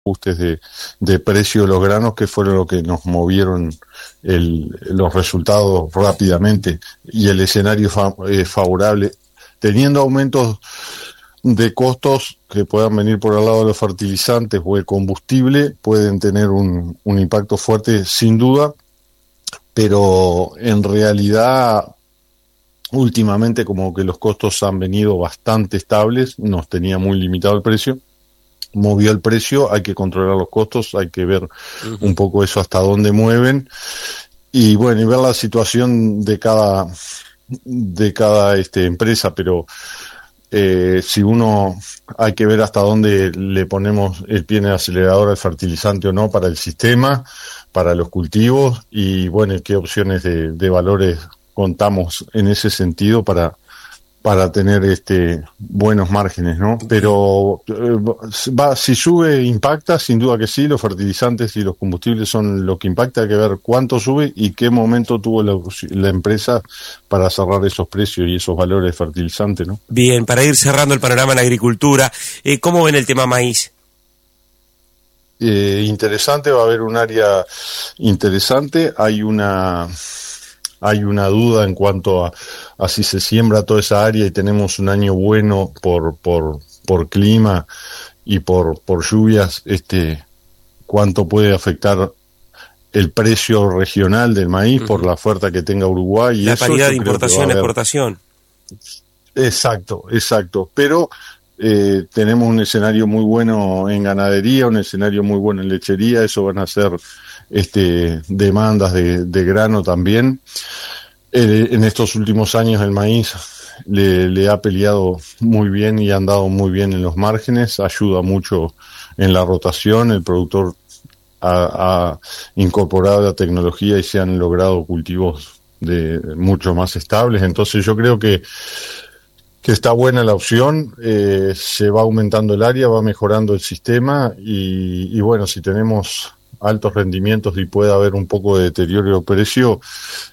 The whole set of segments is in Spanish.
ajustes de precio de los granos que fueron lo que nos movieron los resultados rápidamente, y el escenario favorable, teniendo aumentos de costos que puedan venir por el lado de los fertilizantes o el combustible, pueden tener un impacto fuerte sin duda, pero en realidad últimamente como que los costos han venido bastante estables, nos tenía muy limitado el precio, movió el precio, hay que controlar los costos, hay que ver un poco eso hasta dónde mueven, y bueno, y ver la situación de cada empresa, pero si uno hay que ver hasta dónde le ponemos el pie en el acelerador al fertilizante o no para el sistema, para los cultivos, y bueno, qué opciones de valores contamos en ese sentido para tener buenos márgenes, ¿no? Pero si sube, impacta, sin duda que sí, los fertilizantes y los combustibles son lo que impacta, hay que ver cuánto sube y qué momento tuvo la empresa para cerrar esos precios y esos valores de fertilizante, ¿no? Bien, para ir cerrando el panorama en la agricultura, ¿cómo ven el tema maíz? Interesante, va a haber un área interesante, hay una duda en cuanto a si se siembra toda esa área y tenemos un año bueno por clima y por lluvias, cuánto puede afectar el precio regional del maíz por la oferta que tenga Uruguay. Y la eso paridad de importación-exportación. Exacto, pero tenemos un escenario muy bueno en ganadería, un escenario muy bueno en lechería, eso van a ser demandas de grano también. En estos últimos años el maíz le ha peleado muy bien y ha andado muy bien en los márgenes, ayuda mucho en la rotación, el productor ha incorporado la tecnología y se han logrado cultivos mucho más estables, entonces yo creo que está buena la opción, se va aumentando el área, va mejorando el sistema y bueno, si tenemos altos rendimientos y puede haber un poco de deterioro de precio,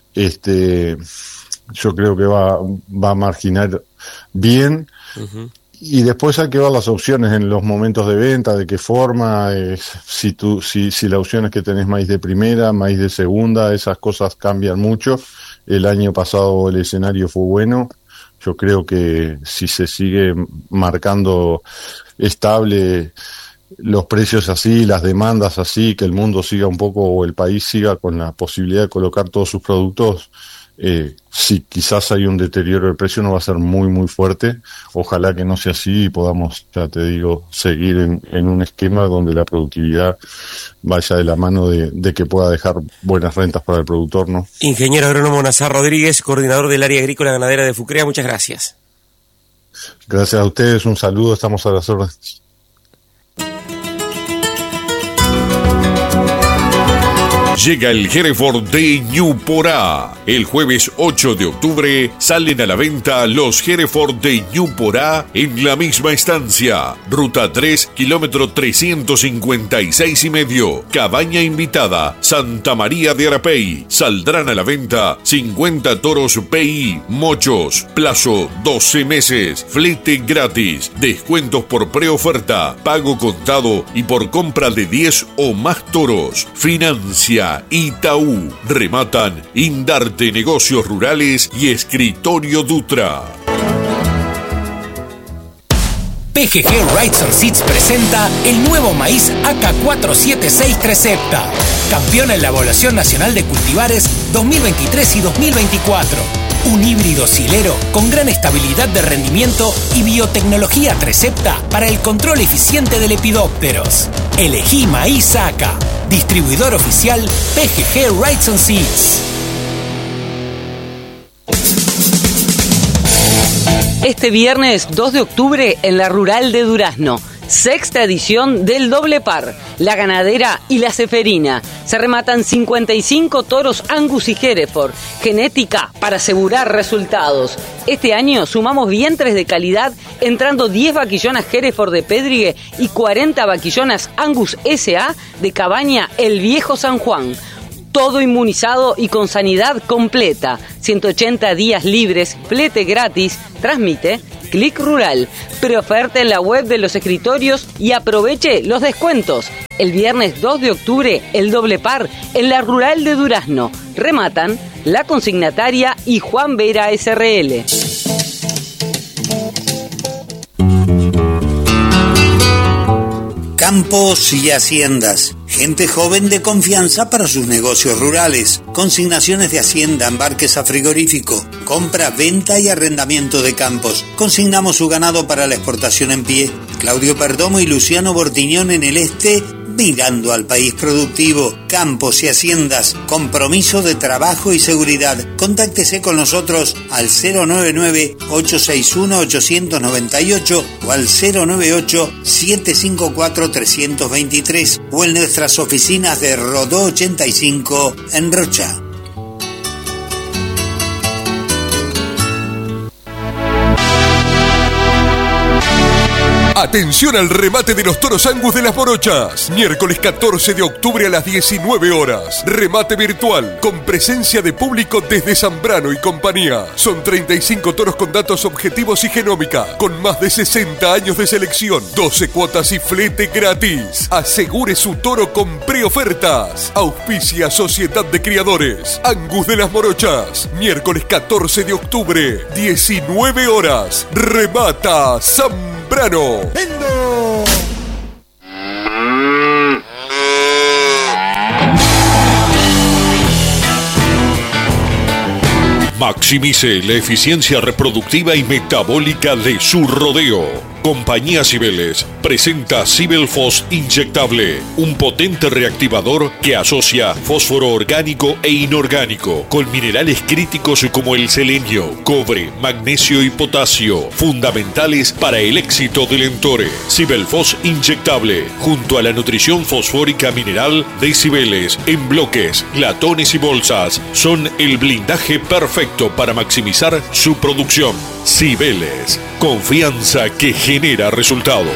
yo creo que va a marginar bien. Y después hay que ver las opciones en los momentos de venta, de qué forma, si la opción es que tenés maíz de primera, maíz de segunda, esas cosas cambian mucho. El año pasado el escenario fue bueno. Yo creo que si se sigue marcando estable los precios así, las demandas así, que el mundo siga un poco o el país siga con la posibilidad de colocar todos sus productos, si quizás hay un deterioro del precio no va a ser muy muy fuerte, ojalá que no sea así y podamos, ya te digo, seguir en un esquema donde la productividad vaya de la mano de que pueda dejar buenas rentas para el productor, ¿no? Ingeniero agrónomo Nazar Rodríguez, coordinador del área agrícola ganadera de FUCREA, muchas gracias. Gracias a ustedes, un saludo, estamos a las órdenes. Llega el Hereford de Ñuporá. El jueves 8 de octubre salen a la venta los Hereford de Ñuporá en la misma estancia. Ruta 3, kilómetro 356,5. Cabaña invitada, Santa María de Arapey. Saldrán a la venta 50 toros PI, mochos. Plazo 12 meses. Flete gratis. Descuentos por preoferta. Pago contado y por compra de 10 o más toros. Financia Itaú. Rematan Indarte Negocios Rurales y Escritorio Dutra. PGG Rides and Seeds presenta el nuevo maíz AK476 Trecepta, campeón en la Evaluación Nacional de Cultivares 2023 y 2024. Un híbrido silero con gran estabilidad de rendimiento y biotecnología Trecepta para el control eficiente de lepidópteros. Elegí maíz AK. Distribuidor oficial PGG Rides and Seeds. Este viernes 2 de octubre en la Rural de Durazno, sexta edición del Doble Par, la ganadera y la ceferina. Se rematan 55 toros Angus y Hereford, genética para asegurar resultados. Este año sumamos vientres de calidad, entrando 10 vaquillonas Hereford de Pédrigue y 40 vaquillonas Angus SA de Cabaña El Viejo San Juan. Todo inmunizado y con sanidad completa. 180 días libres, flete gratis. Transmite Clic Rural. Preoferta en la web de los escritorios y aproveche los descuentos. El viernes 2 de octubre, el doble par en la Rural de Durazno. Rematan La Consignataria y Juan Vera SRL. Campos y haciendas. Gente joven de confianza para sus negocios rurales. Consignaciones de hacienda, embarques a frigorífico. Compra, venta y arrendamiento de campos. Consignamos su ganado para la exportación en pie. Claudio Perdomo y Luciano Bortiñón en el este, mirando al país productivo. Campos y haciendas. Compromiso de trabajo y seguridad. Contáctese con nosotros al 099-861-898 o al 098-754-323 o en nuestras oficinas de Rodó 85 en Rocha. Atención al remate de los toros Angus de las Morochas. Miércoles 14 de octubre a las 19 horas. Remate virtual con presencia de público desde Zambrano y compañía. Son 35 toros con datos objetivos y genómica, con más de 60 años de selección, 12 cuotas y flete gratis. Asegure su toro con preofertas. Auspicia Sociedad de Criadores Angus de las Morochas. Miércoles 14 de octubre, 19 horas. Remata Zambrano. ¡Vendo! Maximice la eficiencia reproductiva y metabólica de su rodeo. Compañía Cibeles presenta Cibelfos inyectable, un potente reactivador que asocia fósforo orgánico e inorgánico con minerales críticos como el selenio, cobre, magnesio y potasio, fundamentales para el éxito del entore. Cibelfos inyectable, junto a la nutrición fosfórica mineral de Cibeles, en bloques, latones y bolsas, son el blindaje perfecto para maximizar su producción. Cibeles, confianza que genera resultados.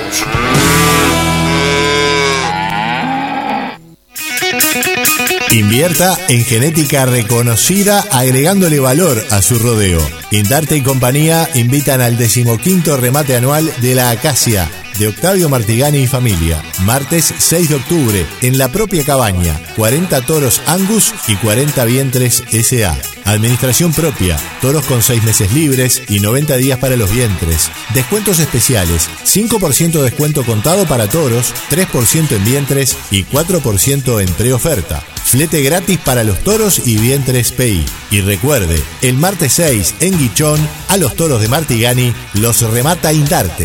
Invierta en genética reconocida agregándole valor a su rodeo. Indarte y compañía invitan al 15º remate anual de la Acacia de Octavio Martigani y familia. Martes 6 de octubre en la propia cabaña. 40 toros Angus y 40 vientres SA. Administración propia, toros con 6 meses libres y 90 días para los vientres. Descuentos especiales, 5% de descuento contado para toros, 3% en vientres y 4% en preoferta. Flete gratis para los toros y vientres PI. Y recuerde, el martes 6 en Guichón, a los toros de Martigani los remata Indarte.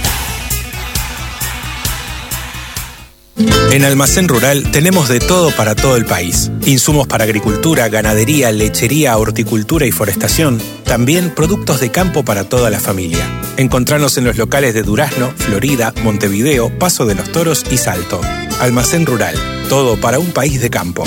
En Almacén Rural tenemos de todo para todo el país. Insumos para agricultura, ganadería, lechería, horticultura y forestación. También productos de campo para toda la familia. Encontranos en los locales de Durazno, Florida, Montevideo, Paso de los Toros y Salto. Almacén Rural. Todo para un país de campo.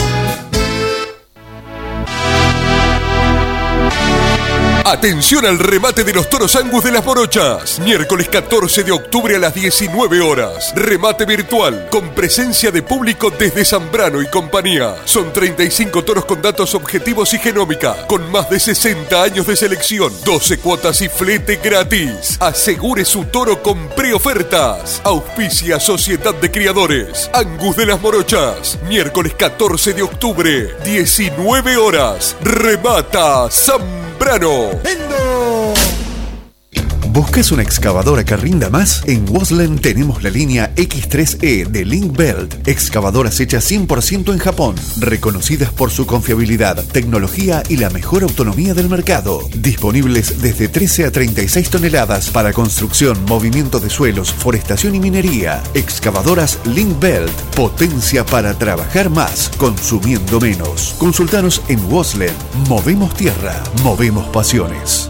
Atención al remate de los toros Angus de las Morochas. Miércoles 14 de octubre a las 19 horas. Remate virtual con presencia de público desde Zambrano y compañía. Son 35 toros con datos objetivos y genómica, con más de 60 años de selección, 12 cuotas y flete gratis. Asegure su toro con preofertas. Auspicia Sociedad de Criadores Angus de las Morochas. Miércoles 14 de octubre, 19 horas. Remata Zambrano. ¡Vendo! ¿Buscas una excavadora que rinda más? En Waslen tenemos la línea X3E de Link-Belt. Excavadoras hechas 100% en Japón, reconocidas por su confiabilidad, tecnología y la mejor autonomía del mercado. Disponibles desde 13 a 36 toneladas para construcción, movimiento de suelos, forestación y minería. Excavadoras Link-Belt. Potencia para trabajar más, consumiendo menos. Consultanos en Waslen. Movemos tierra, movemos pasiones.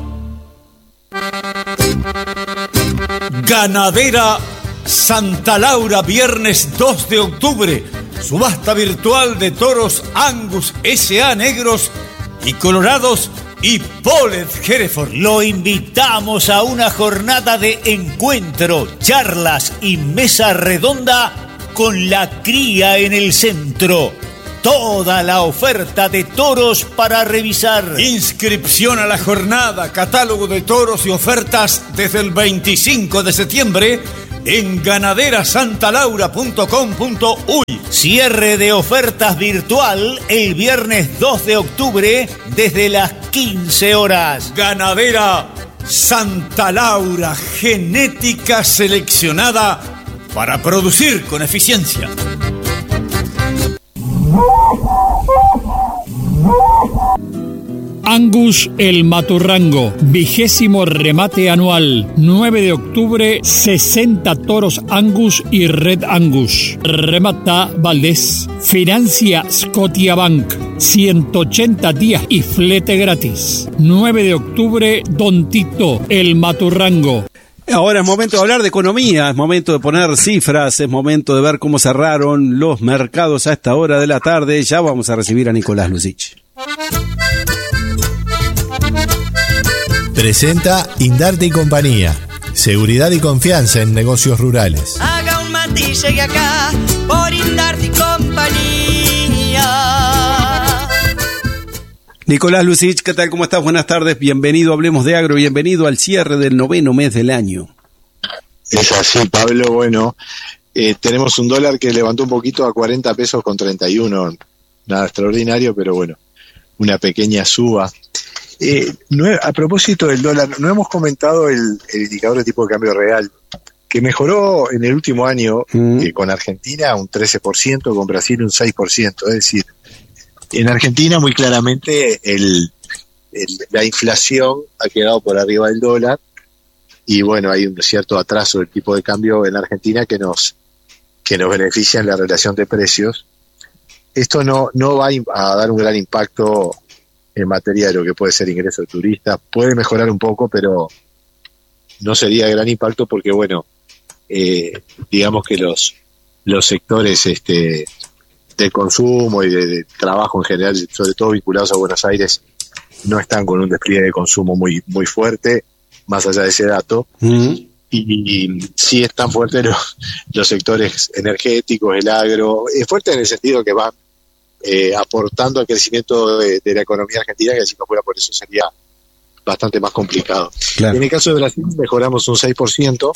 Ganadera Santa Laura, viernes 2 de octubre. Subasta virtual de toros Angus SA negros y colorados y Polled Hereford. Lo invitamos a una jornada de encuentro, charlas y mesa redonda con la cría en el centro. toda la oferta de toros para revisar. Inscripción a la jornada, catálogo de toros y ofertas desde el 25 de septiembre en ganaderaSantaLaura.com.uy. Cierre de ofertas virtual el viernes 2 de octubre desde las 15 horas. Ganadera Santa Laura, genética seleccionada para producir con eficiencia. Angus el Maturrango, 20º remate anual, 9 de octubre, 60 toros Angus y Red Angus. Remata Valdés, financia Scotiabank, 180 días y flete gratis. 9 de octubre, Don Tito el Maturrango. Ahora es momento de hablar de economía, es momento de poner cifras, es momento de ver cómo cerraron los mercados a esta hora de la tarde. Ya vamos a recibir a Nicolás Lucich. Presenta Indarte y Compañía. Seguridad y confianza en negocios rurales. Haga un mate y llegue acá por Indarte y Compañía. Nicolás Lucich, ¿qué tal? ¿Cómo estás? Buenas tardes, bienvenido a Hablemos de Agro, bienvenido al cierre del 9º mes del año. Es así, Pablo, bueno, tenemos un dólar que levantó un poquito a 40 pesos con 31, nada extraordinario, pero bueno, una pequeña suba. A propósito del dólar, no hemos comentado el indicador de tipo de cambio real, que mejoró en el último año con Argentina un 13%, con Brasil un 6%, es decir, en Argentina muy claramente la inflación ha quedado por arriba del dólar y bueno, hay un cierto atraso del tipo de cambio en Argentina que nos beneficia en la relación de precios. Esto no va a dar un gran impacto en materia de lo que puede ser ingreso de turistas. Puede mejorar un poco, pero no sería de gran impacto porque, bueno, digamos que los sectores de consumo y de trabajo en general, sobre todo vinculados a Buenos Aires, no están con un despliegue de consumo muy, muy fuerte, más allá de ese dato. Y sí están fuertes los sectores energéticos, el agro. Es fuerte en el sentido que va aportando al crecimiento de la economía argentina, que si no fuera por eso sería bastante más complicado. Claro. En el caso de Brasil mejoramos un 6%,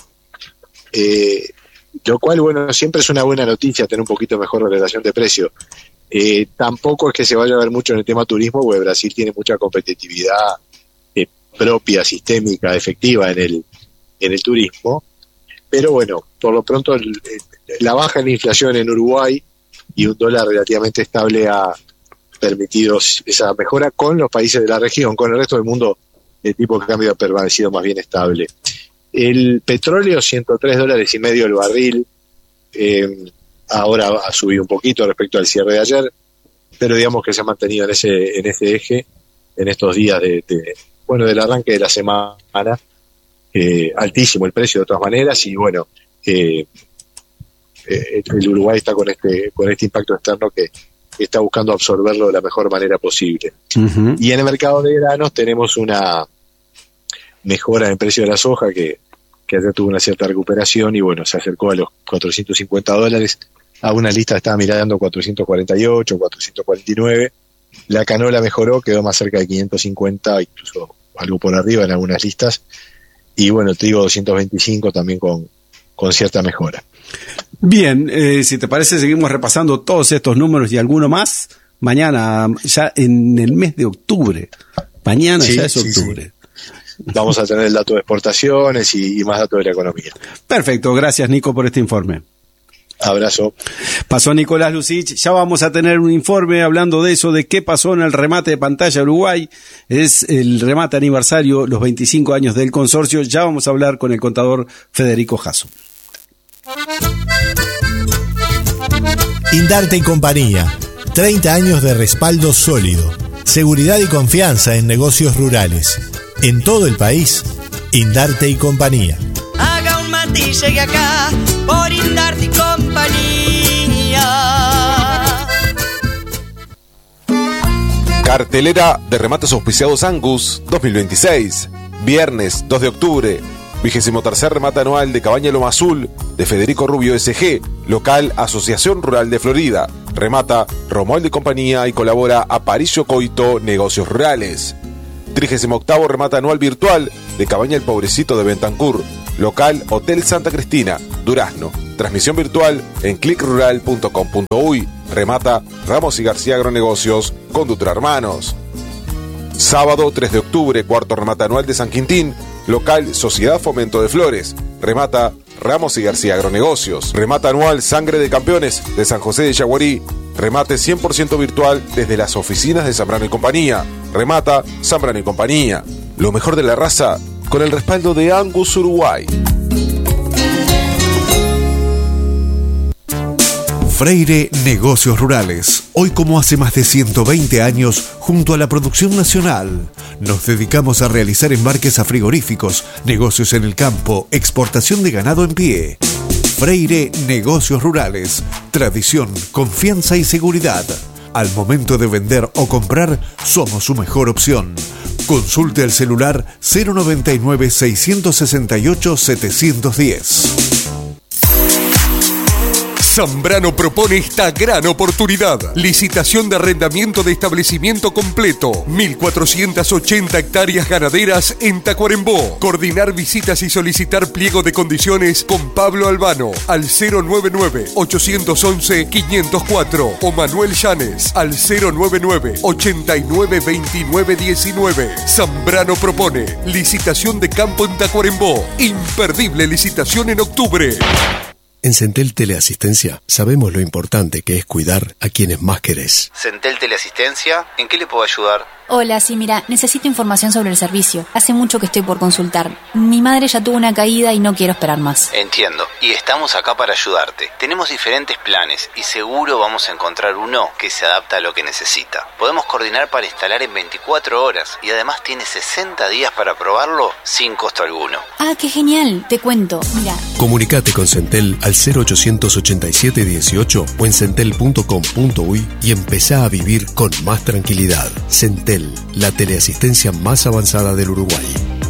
lo cual, bueno, siempre es una buena noticia tener un poquito mejor la relación de precio. Tampoco es que se vaya a ver mucho en el tema turismo, porque Brasil tiene mucha competitividad propia, sistémica, efectiva en el turismo, pero bueno, por lo pronto la baja en la inflación en Uruguay y un dólar relativamente estable ha permitido esa mejora con los países de la región. Con el resto del mundo el tipo de cambio ha permanecido más bien estable. El petróleo, $103.50 el barril, ahora ha subido un poquito respecto al cierre de ayer, pero digamos que se ha mantenido en ese eje en estos días del arranque de la semana. Altísimo el precio de todas maneras y bueno, el Uruguay está con este impacto externo que está buscando absorberlo de la mejor manera posible. Y en el mercado de granos tenemos una mejora en el precio de la soja que ayer tuvo una cierta recuperación y bueno, se acercó a los $450. A una lista estaba mirando 448, 449. La canola mejoró, quedó más cerca de 550, incluso algo por arriba en algunas listas. Y bueno, el trigo 225 también con cierta mejora. Bien, si te parece seguimos repasando todos estos números y alguno más mañana, ya en el mes de octubre. Mañana sí, ya es octubre. Sí. Vamos a tener el dato de exportaciones y más datos de la economía. Perfecto, gracias Nico por este informe. Abrazo. Pasó Nicolás Lucich, ya vamos a tener un informe hablando de eso, de qué pasó en el remate de pantalla Uruguay. Es el remate aniversario, los 25 años del consorcio. Ya vamos a hablar con el contador Federico Jasso. Indarte y Compañía, 30 años de respaldo sólido, seguridad y confianza en negocios rurales. En todo el país, Indarte y Compañía. Haga un mate y llegue acá por Indarte y Compañía. Cartelera de remates auspiciados Angus 2026. Viernes 2 de octubre. 23º remate anual de Cabaña Loma Azul de Federico Rubio SG, local Asociación Rural de Florida. Remata Romualdo y Compañía y colabora Aparicio Coito Negocios Rurales. 38º remate anual virtual de Cabaña El Pobrecito de Bentancur. Local Hotel Santa Cristina, Durazno. Transmisión virtual en clickrural.com.uy. Remata Ramos y García Agronegocios con Dutra Hermanos. Sábado 3 de octubre, cuarto remate anual de San Quintín. Local Sociedad Fomento de Flores. Remata Ramos y García Agronegocios. Remata anual Sangre de Campeones de San José de Yaguarí. Remate 100% virtual desde las oficinas de Zambrano y Compañía. Remata Zambrano y Compañía. Lo mejor de la raza con el respaldo de Angus Uruguay. Freire Negocios Rurales. Hoy, como hace más de 120 años, junto a la producción nacional, nos dedicamos a realizar embarques a frigoríficos, negocios en el campo, exportación de ganado en pie. Freire Negocios Rurales. Tradición, confianza y seguridad. Al momento de vender o comprar, somos su mejor opción. Consulte al celular 099-668-710. Zambrano propone esta gran oportunidad. Licitación de arrendamiento de establecimiento completo. 1.480 hectáreas ganaderas en Tacuarembó. Coordinar visitas y solicitar pliego de condiciones con Pablo Albano al 099-811-504 o Manuel Llanes al 099-892919. Zambrano propone licitación de campo en Tacuarembó. Imperdible licitación en octubre. En Centel Teleasistencia sabemos lo importante que es cuidar a quienes más querés. Centel Teleasistencia, ¿en qué le puedo ayudar? Hola, sí, mira, necesito información sobre el servicio. Hace mucho que estoy por consultar. Mi madre ya tuvo una caída y no quiero esperar más. Entiendo, y estamos acá para ayudarte. Tenemos diferentes planes y seguro vamos a encontrar uno que se adapta a lo que necesita. Podemos coordinar para instalar en 24 horas y además tiene 60 días para probarlo sin costo alguno. Ah, qué genial, te cuento, mira. Comunicate con Centel al 0887-18 o en centel.com.uy y empezá a vivir con más tranquilidad. Centel, la teleasistencia más avanzada del Uruguay.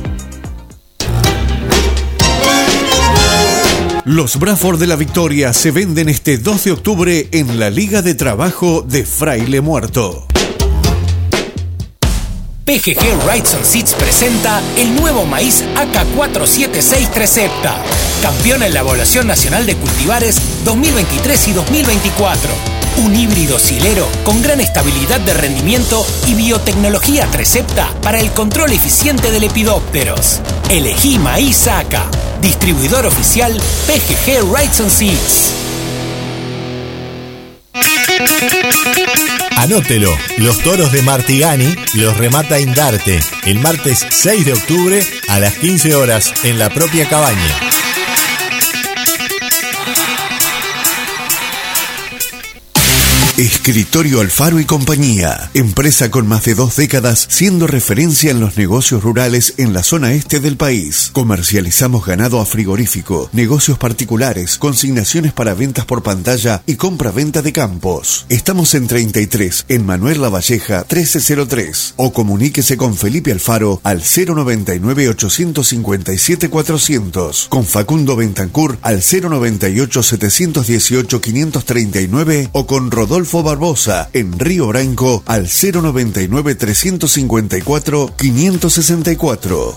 Los Bradford de la Victoria se venden este 2 de octubre en la Liga de Trabajo de Fraile Muerto. PGG Rights and Seeds presenta el nuevo maíz AK476 Trecepta, campeón en la Evaluación Nacional de Cultivares 2023 y 2024. Un híbrido silero con gran estabilidad de rendimiento y biotecnología Trecepta para el control eficiente de lepidópteros. Elegí maíz AK. Distribuidor oficial PGG Rights and Seeds. Anótelo, los toros de Martigani los remata Indarte el martes 6 de octubre a las 15 horas en la propia cabaña. Escritorio Alfaro y Compañía, empresa con más de 2 décadas siendo referencia en los negocios rurales en la zona este del país. Comercializamos ganado a frigorífico, negocios particulares, consignaciones para ventas por pantalla y compra-venta de campos. Estamos en 33, en Manuel Lavalleja 1303, o comuníquese con Felipe Alfaro al 099-857-400, con Facundo Bentancur al 098-718-539 o con Rodolfo Barbosa en Río Branco al 099-354-564.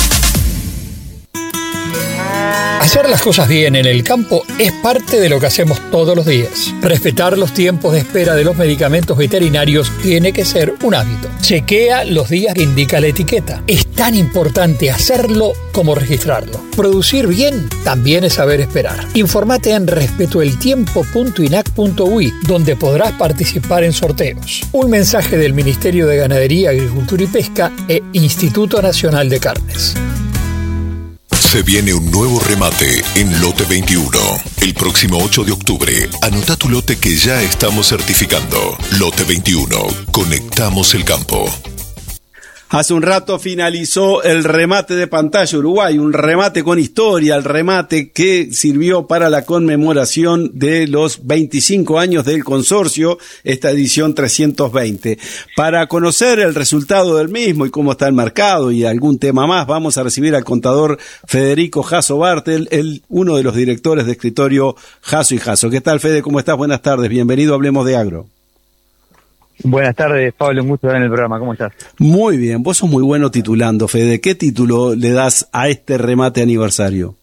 Hacer las cosas bien en el campo es parte de lo que hacemos todos los días. Respetar los tiempos de espera de los medicamentos veterinarios tiene que ser un hábito. Chequea los días que indica la etiqueta. Es tan importante hacerlo como registrarlo. Producir bien también es saber esperar. Informate en respetoeltiempo.inac.uy, donde podrás participar en sorteos. Un mensaje del Ministerio de Ganadería, Agricultura y Pesca e Instituto Nacional de Carnes. Se viene un nuevo remate en Lote 21. El próximo 8 de octubre, anota tu lote que ya estamos certificando. Lote 21. Conectamos el campo. Hace un rato finalizó el remate de Pantalla Uruguay, un remate con historia, el remate que sirvió para la conmemoración de los 25 años del consorcio, esta edición 320. Para conocer el resultado del mismo y cómo está el mercado y algún tema más, vamos a recibir al contador Federico Jasso Bartel, uno de los directores de escritorio Jasso y Jasso. ¿Qué tal, Fede? ¿Cómo estás? Buenas tardes, bienvenido a Hablemos de Agro. Buenas tardes, Pablo, un gusto estar en el programa. ¿Cómo estás? Muy bien, vos sos muy bueno titulando, Fede. ¿Qué título le das a este remate aniversario?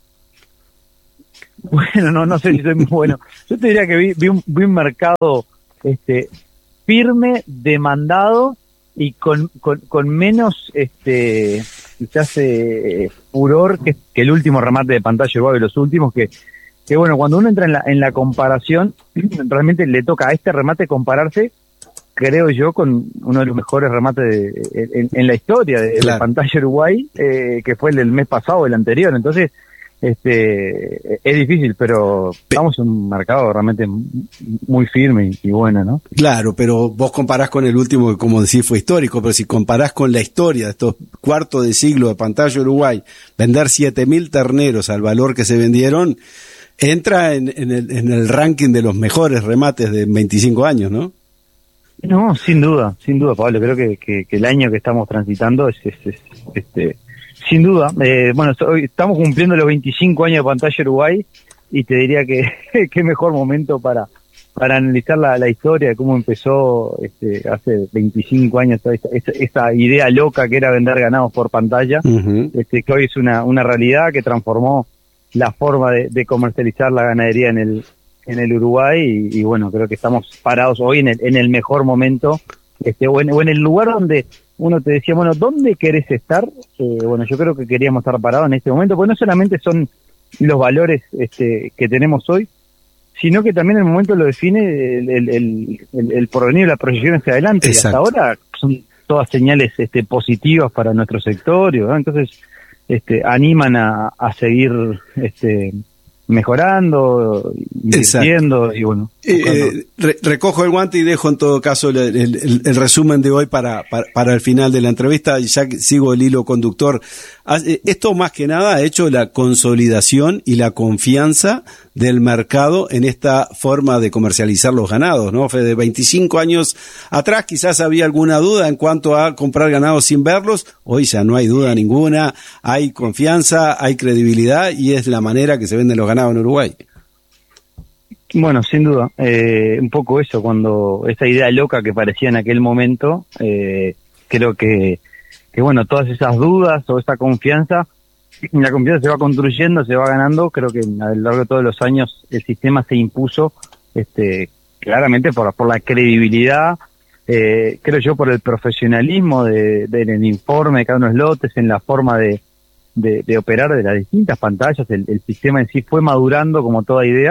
Bueno, no sé si soy muy bueno. Yo te diría que vi un mercado firme, demandado y con menos quizás furor que el último remate de Pantalla Uruguay, los últimos que bueno, cuando uno entra en la comparación, realmente le toca a este remate compararse, creo yo, con uno de los mejores remates en la historia de Pantalla Uruguay, que fue el del mes pasado, el anterior. Entonces, es difícil, pero estamos en un mercado realmente muy firme y bueno, ¿no? Claro, pero vos comparás con el último, que como decís fue histórico, pero si comparás con la historia de estos cuartos de siglo de Pantalla Uruguay, vender 7.000 terneros al valor que se vendieron, entra en el ranking de los mejores remates de 25 años, ¿no? No, sin duda, Pablo. Creo que el año que estamos transitando es sin duda. Bueno, hoy estamos cumpliendo los 25 años de Pantalla Uruguay y te diría que qué mejor momento para analizar la historia de cómo empezó hace 25 años esta idea loca que era vender ganados por pantalla, que hoy es una realidad que transformó la forma de comercializar la ganadería en el Uruguay y bueno, creo que estamos parados hoy en el mejor momento, o en el lugar donde uno te decía, bueno, ¿dónde querés estar? Bueno, yo creo que queríamos estar parados en este momento, porque no solamente son los valores que tenemos hoy, sino que también el momento lo define el porvenir, la proyección hacia adelante. Exacto. Y hasta ahora son todas señales positivas para nuestro sector, ¿no? Entonces animan a seguir mejorando, invirtiendo y bueno. Recojo el guante y dejo en todo caso el resumen de hoy para el final de la entrevista, y ya sigo el hilo conductor. Esto más que nada ha hecho la consolidación y la confianza del mercado en esta forma de comercializar los ganados, ¿no? De 25 años atrás quizás había alguna duda en cuanto a comprar ganados sin verlos, hoy ya no hay duda ninguna, hay confianza, hay credibilidad y es la manera que se venden los ganados en Uruguay. Bueno, sin duda, un poco eso, cuando esa idea loca que parecía en aquel momento, creo que bueno, todas esas dudas o esa confianza, la confianza se va construyendo, se va ganando. Creo que a lo largo de todos los años el sistema se impuso claramente por la credibilidad, creo yo por el profesionalismo del informe de cada uno de los lotes, en la forma de operar de las distintas pantallas. El sistema en sí fue madurando como toda idea,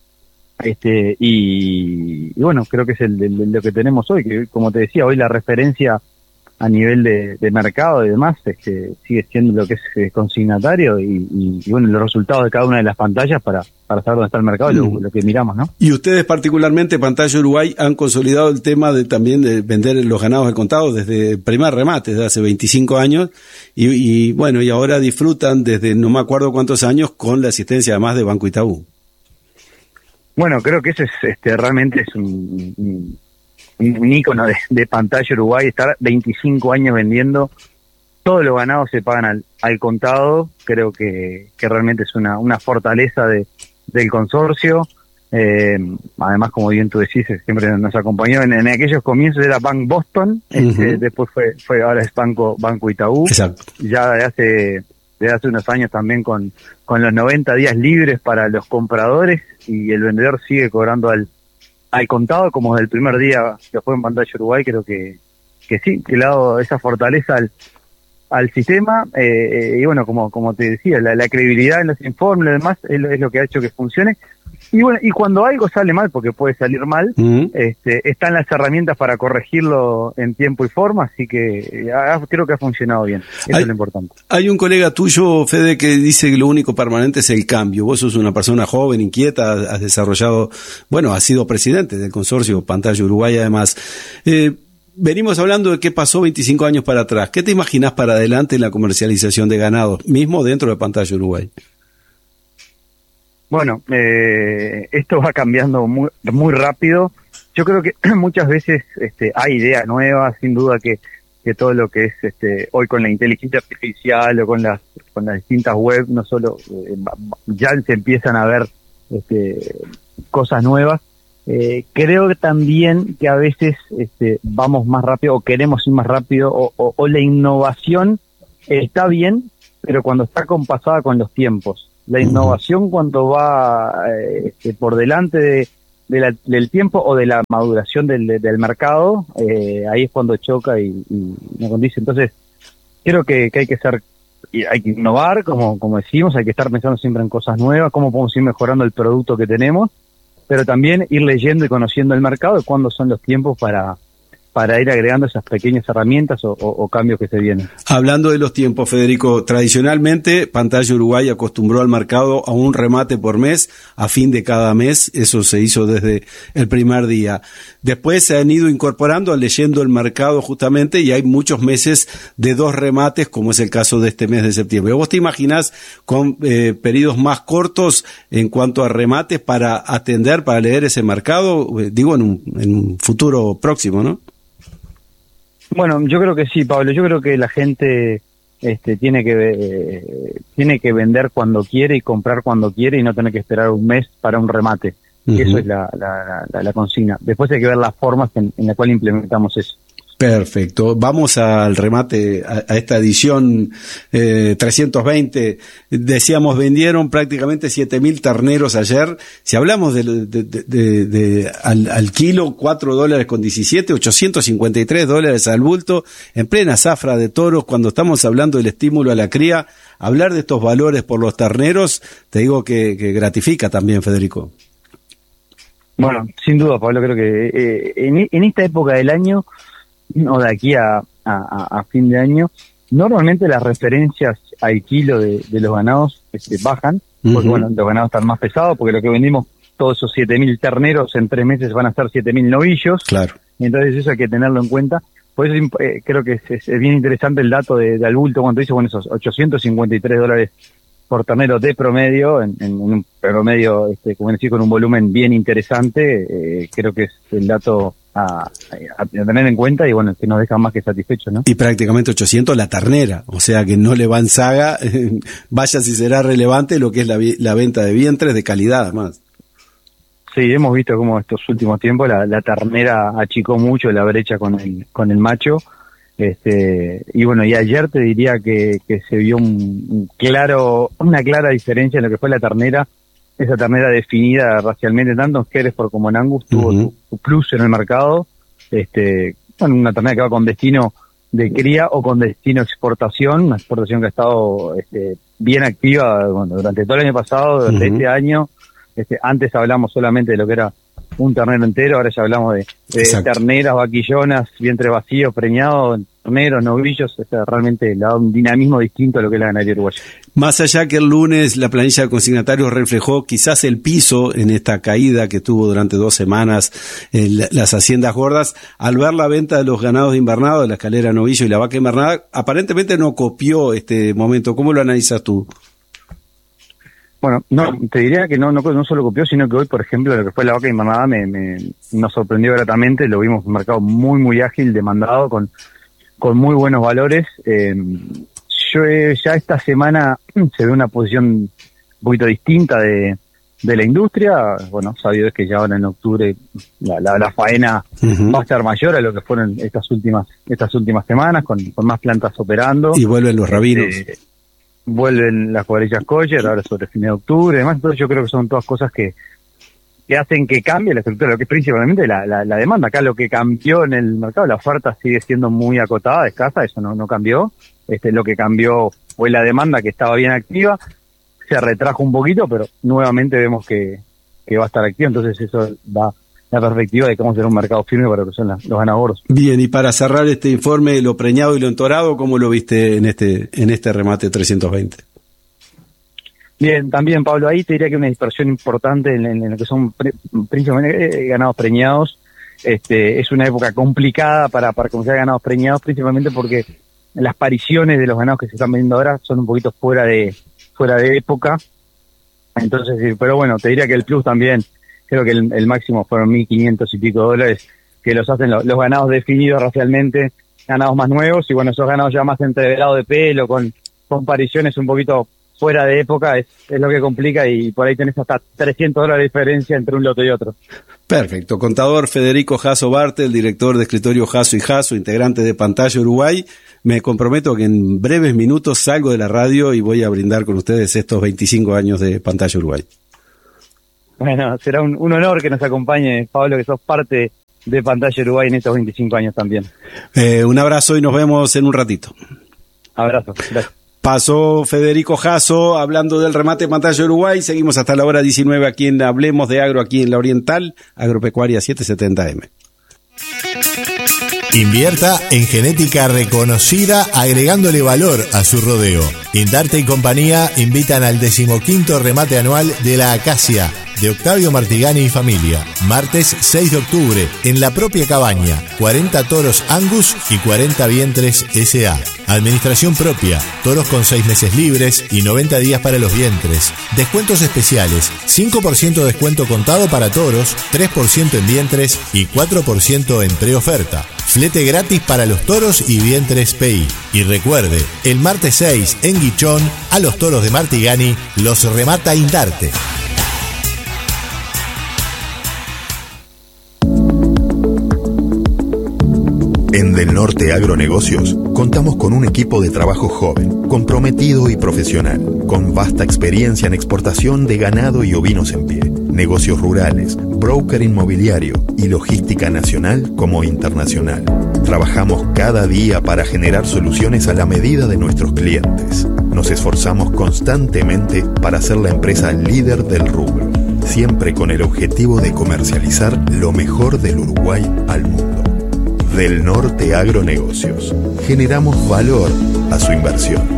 y bueno, creo que es lo que tenemos hoy, que como te decía, hoy la referencia a nivel de mercado y demás sigue siendo lo que es consignatario y bueno, los resultados de cada una de las pantallas para saber dónde está el mercado, lo que miramos, ¿no? Y ustedes particularmente, Pantalla Uruguay, han consolidado el tema también de vender los ganados al contado desde el primer remate, desde hace 25 años, y bueno, y ahora disfrutan desde no me acuerdo cuántos años con la asistencia además de Banco Itaú. Bueno, creo que ese es realmente es un ícono de Pantalla Uruguay, estar 25 años vendiendo, todos los ganados se pagan al contado. Creo que realmente es una fortaleza del consorcio. Además, como bien tú decís, siempre nos acompañó en aquellos comienzos, era Bank Boston, después ahora es Banco Itaú. Exacto. Ya desde hace unos años también con los 90 días libres para los compradores, y el vendedor sigue cobrando al contado como desde el primer día que fue en Pantalla Uruguay. Creo que sí, que le ha dado esa fortaleza al sistema, y bueno, como te decía, la credibilidad en los informes y demás es lo que ha hecho que funcione. Y bueno, y cuando algo sale mal, porque puede salir mal, están las herramientas para corregirlo en tiempo y forma, así que creo que ha funcionado bien. Eso es lo importante. Hay un colega tuyo, Fede, que dice que lo único permanente es el cambio. Vos sos una persona joven, inquieta, has desarrollado, bueno, has sido presidente del consorcio Pantalla Uruguay además. venimos hablando de qué pasó 25 años para atrás. ¿Qué te imaginás para adelante en la comercialización de ganado, mismo dentro de Pantalla Uruguay? Bueno, esto va cambiando muy, muy rápido. Yo creo que muchas veces hay ideas nuevas, sin duda que todo lo que es hoy con la inteligencia artificial o con las distintas web, no solo ya se empiezan a ver cosas nuevas. Creo que también que a veces vamos más rápido o queremos ir más rápido o la innovación está bien, pero cuando está compasada con los tiempos. La innovación cuando va por delante del tiempo o de la maduración del mercado, ahí es cuando choca y no condice. Entonces, creo que hay que innovar, como decimos, hay que estar pensando siempre en cosas nuevas, cómo podemos ir mejorando el producto que tenemos, pero también ir leyendo y conociendo el mercado y cuándo son los tiempos para ir agregando esas pequeñas herramientas o cambios que se vienen. Hablando de los tiempos, Federico, tradicionalmente Pantalla Uruguay acostumbró al mercado a un remate por mes, a fin de cada mes, eso se hizo desde el primer día. Después se han ido incorporando, leyendo el mercado justamente, y hay muchos meses de 2 remates, como es el caso de este mes de septiembre. ¿Vos te imaginás con periodos más cortos en cuanto a remates para atender, para leer ese mercado, digo en un futuro próximo, ¿no? Bueno, yo creo que sí, Pablo. Yo creo que la gente tiene que vender cuando quiere y comprar cuando quiere y no tener que esperar un mes para un remate. Uh-huh. Eso es la consigna. Después hay que ver las formas en la cual implementamos eso. Perfecto. Vamos al remate, a esta edición 320. Decíamos, vendieron prácticamente 7.000 terneros ayer. Si hablamos al kilo, $4.17, $853 al bulto, en plena zafra de toros, cuando estamos hablando del estímulo a la cría, hablar de estos valores por los terneros, te digo que gratifica también, Federico. Bueno, sin duda, Pablo, creo que en esta época del año, o de aquí a fin de año, normalmente las referencias al kilo de los ganados bajan, porque bueno, los ganados están más pesados, porque lo que vendimos, todos esos 7.000 terneros en 3 meses van a ser 7.000 novillos. Claro. Entonces eso hay que tenerlo en cuenta. Por eso creo que es bien interesante el dato de Albulto cuando dice, bueno, esos $853 por ternero de promedio, en un promedio, como decir, con un volumen bien interesante. Creo que es el dato a tener en cuenta y bueno, que nos deja más que satisfechos, ¿no? Y prácticamente 800 la ternera, o sea que no le va en saga, vaya si será relevante lo que es la venta de vientres de calidad además. Sí, hemos visto cómo estos últimos tiempos la ternera achicó mucho la brecha con el macho, y bueno, y ayer te diría que se vio una clara diferencia en lo que fue la ternera. Esa ternera definida racialmente, tanto en Hereford como en Angus, tuvo su plus en el mercado. Bueno, una ternera que va con destino de cría o con destino exportación, una exportación que ha estado bien activa durante todo el año pasado, durante este año. Antes hablamos solamente de lo que era un ternero entero, ahora ya hablamos de terneras, vaquillonas, vientre vacío, preñado, terneros, novillos. Realmente le da un dinamismo distinto a lo que es la ganadería uruguaya. Más allá que el lunes la planilla de consignatarios reflejó quizás el piso en esta caída que tuvo durante 2 semanas las haciendas gordas, al ver la venta de los ganados invernados, de la escalera novillo y la vaca invernada, aparentemente no copió este momento. ¿Cómo lo analizas tú? Bueno, no, te diría que no solo copió, sino que hoy, por ejemplo, lo que fue la vaca invernada nos sorprendió gratamente. Lo vimos un mercado muy, muy ágil, demandado, con muy buenos valores. Ya esta semana se ve una posición un poquito distinta de la industria. Bueno, sabido es que ya ahora en octubre la faena va a estar mayor a lo que fueron estas últimas semanas, con más plantas operando. Y vuelven los rabinos. Vuelven las cuadrillas Coller, ahora sobre fin de octubre, además. Entonces yo creo que son todas cosas que hacen que cambie la estructura, lo que es principalmente la demanda. Acá lo que cambió en el mercado, la oferta sigue siendo muy acotada, escasa, eso no cambió. Lo que cambió fue la demanda, que estaba bien activa, se retrajo un poquito, pero nuevamente vemos que va a estar activa, entonces eso da la perspectiva de cómo será un mercado firme para lo que son los ganaderos. Bien, y para cerrar este informe, lo preñado y lo entorado, ¿cómo lo viste en este remate 320? Bien, también, Pablo, ahí te diría que hay una dispersión importante en lo que son principalmente ganados preñados. es una época complicada para comerciar ganados preñados, principalmente porque las pariciones de los ganados que se están vendiendo ahora son un poquito fuera de época. Entonces, pero bueno, te diría que el plus también, creo que el máximo fueron $1.500 y pico, que los hacen los ganados definidos racialmente, ganados más nuevos, y bueno, esos ganados ya más entreverados de pelo, con pariciones un poquito fuera de época, es lo que complica, y por ahí tenés hasta $300 de diferencia entre un lote y otro. Perfecto. Contador Federico Jasso Bartel, director de escritorio Jasso y Jasso, integrante de Pantalla Uruguay. Me comprometo que en breves minutos salgo de la radio y voy a brindar con ustedes estos 25 años de Pantalla Uruguay. Bueno, será un honor que nos acompañe, Pablo, que sos parte de Pantalla Uruguay en estos 25 años también. Un abrazo y nos vemos en un ratito. Abrazo, gracias. Pasó Federico Jasso hablando del remate de Pantalla Uruguay. Seguimos hasta la hora 19 aquí en Hablemos de Agro, aquí en La Oriental, Agropecuaria 770M. Invierta en genética reconocida, agregándole valor a su rodeo. Indarte y compañía invitan al 15º remate anual de la Acacia, de Octavio Martigani y familia. Martes 6 de octubre, en la propia cabaña. 40 toros Angus y 40 vientres SA. Administración propia, toros con 6 meses libres y 90 días para los vientres. Descuentos especiales, 5% de descuento contado para toros, 3% en vientres y 4% en preoferta. Flete gratis para los toros y vientres PI. Y recuerde, el martes 6 en Guichón, a los toros de Martigani los remata Indarte. En Del Norte Agronegocios contamos con un equipo de trabajo joven, comprometido y profesional, con vasta experiencia en exportación de ganado y ovinos en pie, negocios rurales, broker inmobiliario y logística nacional como internacional. Trabajamos cada día para generar soluciones a la medida de nuestros clientes. Nos esforzamos constantemente para ser la empresa líder del rubro, siempre con el objetivo de comercializar lo mejor del Uruguay al mundo. Del Norte Agronegocios. Generamos valor a su inversión.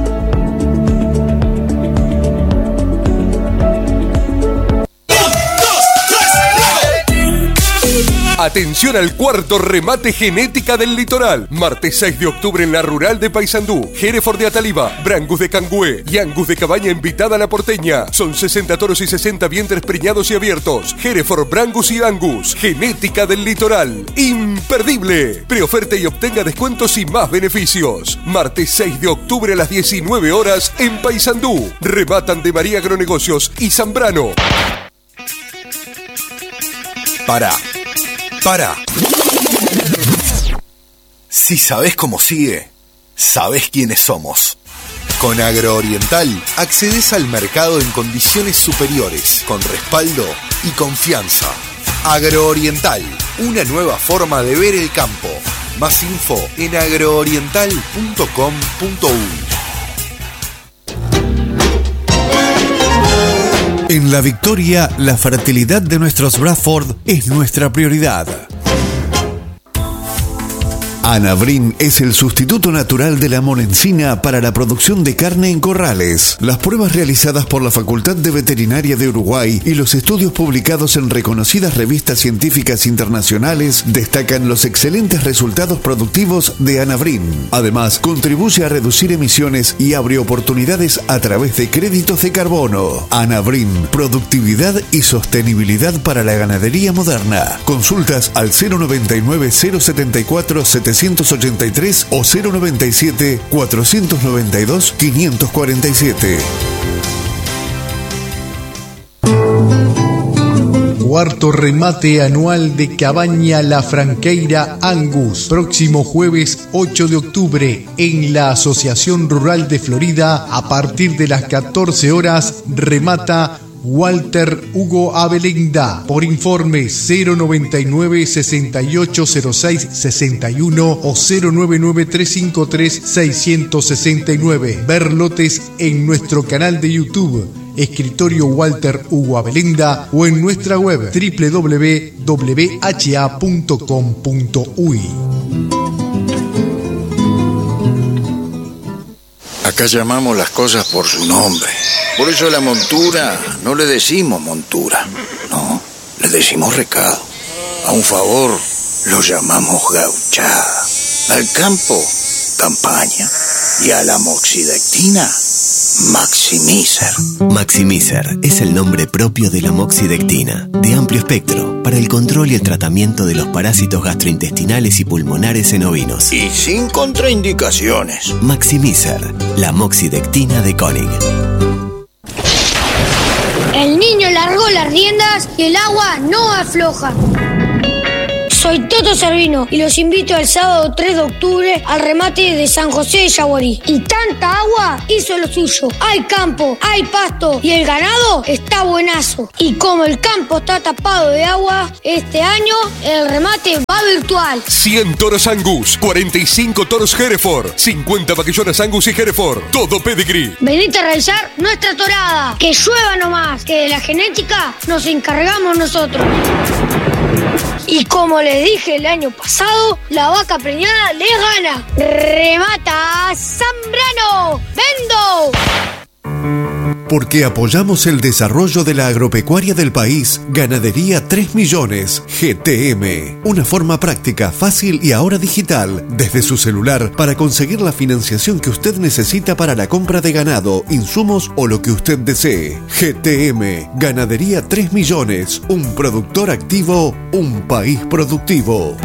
Atención al cuarto remate genética del litoral. Martes 6 de octubre en la rural de Paysandú. Hereford de Ataliva, Brangus de Cangüe y Angus de Cabaña invitada a la porteña. Son 60 toros y 60 vientres preñados y abiertos. Hereford, Brangus y Angus. Genética del litoral. Imperdible. Preoferte y obtenga descuentos y más beneficios. Martes 6 de octubre a las 19 horas en Paysandú. Rematan de María Agronegocios y Zambrano. Para. Si sabés cómo sigue, sabés quiénes somos. Con Agrooriental accedes al mercado en condiciones superiores, con respaldo y confianza. Agrooriental, una nueva forma de ver el campo. Más info en agrooriental.com.uy. En La Victoria, la fertilidad de nuestros Bradford es nuestra prioridad. Anabrin es el sustituto natural de la monencina para la producción de carne en corrales. Las pruebas realizadas por la Facultad de Veterinaria de Uruguay y los estudios publicados en reconocidas revistas científicas internacionales destacan los excelentes resultados productivos de Anabrin. Además, contribuye a reducir emisiones y abre oportunidades a través de créditos de carbono. Anabrin, productividad y sostenibilidad para la ganadería moderna. Consultas al 099-074-783 o 097-492-547. Cuarto remate anual de Cabaña La Franqueira Angus. Próximo jueves 8 de octubre en la Asociación Rural de Florida. A partir de las 14 horas remata Walter Hugo Abelenda. Por informe 099-6806-61 o 099-353-669. Ver lotes en nuestro canal de YouTube, Escritorio Walter Hugo Abelenda, o en nuestra web www.ha.com.uy. Acá llamamos las cosas por su nombre. Por eso la montura no le decimos montura, no, le decimos recado. A un favor lo llamamos gauchada. Al campo, campaña. Y a la moxidectina, Maximizer. Maximizer es el nombre propio de la moxidectina, de amplio espectro, para el control y el tratamiento de los parásitos gastrointestinales y pulmonares en ovinos. Y sin contraindicaciones. Maximizer, la moxidectina de Koenig. El niño largó las riendas y el agua no afloja. Soy Toto Servino y los invito el sábado 3 de octubre al remate de San José de Yaguarí. Y tanta agua hizo lo suyo. Hay campo, hay pasto y el ganado está buenazo. Y como el campo está tapado de agua, este año el remate va virtual. 100 toros Angus, 45 toros Hereford, 50 vaquillonas Angus y Hereford, todo pedigree. Venite a realizar nuestra torada. Que llueva nomás, que de la genética nos encargamos nosotros. Y como les dije el año pasado, la vaca preñada les gana. ¡Remata Zambrano! ¡Vendo! Porque apoyamos el desarrollo de la agropecuaria del país, Ganadería 3 Millones, GTM. Una forma práctica, fácil y ahora digital, desde su celular, para conseguir la financiación que usted necesita para la compra de ganado, insumos o lo que usted desee. GTM, Ganadería 3 Millones, un productor activo, un país productivo.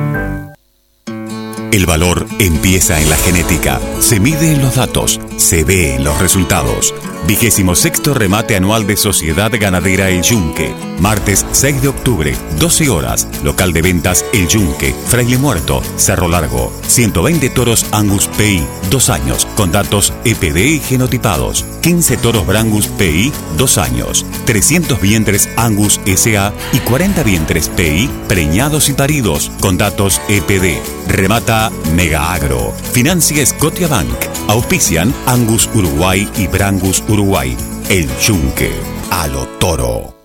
El valor empieza en la genética, se mide en los datos, se ve en los resultados. 26º remate anual de Sociedad Ganadera El Yunque. Martes 6 de octubre, 12 horas. Local de ventas El Yunque, Fraile Muerto, Cerro Largo. 120 toros Angus PI, 2 años, con datos EPD y genotipados. 15 toros Brangus PI, 2 años. 300 vientres Angus SA y 40 vientres PI, preñados y paridos, con datos EPD. Remata Mega Agro. Financia Scotiabank. Auspician Angus Uruguay y Brangus Uruguay. El Yunque. A lo toro.